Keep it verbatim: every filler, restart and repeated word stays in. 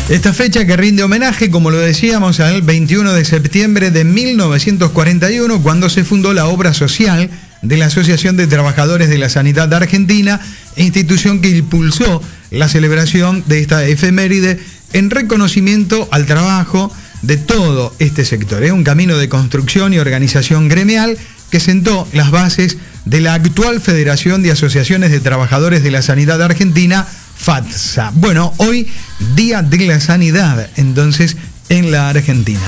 Esta fecha que rinde homenaje, como lo decíamos, al veintiuno de septiembre de mil novecientos cuarenta y uno, cuando se fundó la obra social de la Asociación de Trabajadores de la Sanidad Argentina, institución que impulsó la celebración de esta efeméride en reconocimiento al trabajo de todo este sector. Es un camino de construcción y organización gremial que sentó las bases de la actual Federación de Asociaciones de Trabajadores de la Sanidad Argentina, FATSA. Bueno, hoy Día de la Sanidad, entonces, en la Argentina.